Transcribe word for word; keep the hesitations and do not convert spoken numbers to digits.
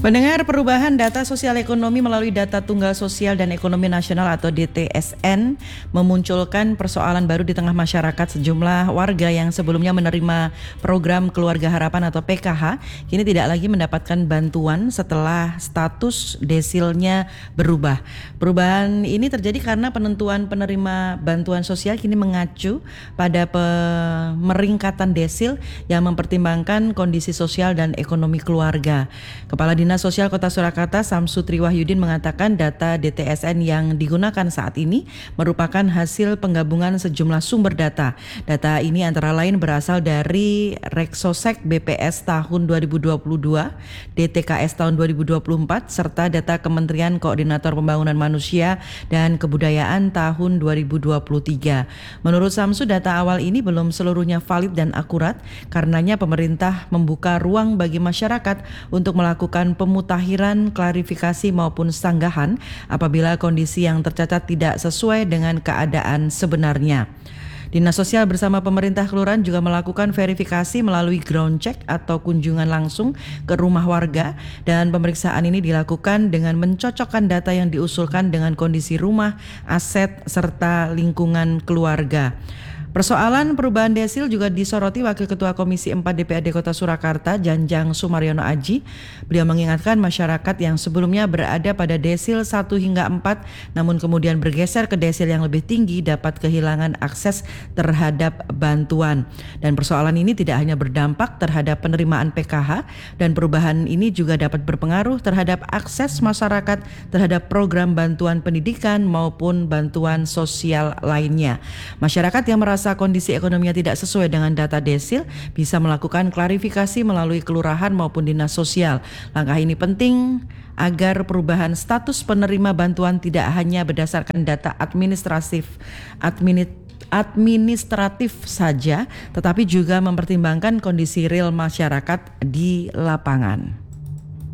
Pendengar, perubahan data sosial ekonomi melalui data tunggal sosial dan ekonomi nasional atau D T S N memunculkan persoalan baru di tengah masyarakat. Sejumlah warga yang sebelumnya menerima program Keluarga Harapan atau P K H kini tidak lagi mendapatkan bantuan setelah status desilnya berubah. Perubahan ini terjadi karena penentuan penerima bantuan sosial kini mengacu pada pemeringkatan desil yang mempertimbangkan kondisi sosial dan ekonomi keluarga. Kepala Dinas Sosial Kota Surakarta Samsu Triwahyudin mengatakan data D T S N yang digunakan saat ini merupakan hasil penggabungan sejumlah sumber data. Data ini antara lain berasal dari Reksosek B P S tahun dua ribu dua puluh dua, D T K S tahun dua ribu dua puluh empat, serta data Kementerian Koordinator Pembangunan Manusia dan Kebudayaan tahun dua ribu dua puluh tiga. Menurut Samsu, data awal ini belum seluruhnya valid dan akurat, karenanya pemerintah membuka ruang bagi masyarakat untuk melakukan pemutakhiran, klarifikasi maupun sanggahan apabila kondisi yang tercatat tidak sesuai dengan keadaan sebenarnya. Dinas Sosial bersama pemerintah kelurahan juga melakukan verifikasi melalui ground check atau kunjungan langsung ke rumah warga, dan pemeriksaan ini dilakukan dengan mencocokkan data yang diusulkan dengan kondisi rumah, aset, serta lingkungan keluarga. Persoalan perubahan desil juga disoroti Wakil Ketua Komisi empat D P R D Kota Surakarta, Janjang Sumaryono Aji. Beliau mengingatkan masyarakat yang sebelumnya berada pada desil satu hingga empat namun kemudian bergeser ke desil yang lebih tinggi dapat kehilangan akses terhadap bantuan. Dan persoalan ini tidak hanya berdampak terhadap penerimaan P K H, dan perubahan ini juga dapat berpengaruh terhadap akses masyarakat terhadap program bantuan pendidikan maupun bantuan sosial lainnya. Masyarakat yang merasa kondisi ekonominya tidak sesuai dengan data desil bisa melakukan klarifikasi melalui kelurahan maupun dinas sosial. Langkah ini penting agar perubahan status penerima bantuan tidak hanya berdasarkan data administratif administratif administratif saja, tetapi juga mempertimbangkan kondisi real masyarakat di lapangan.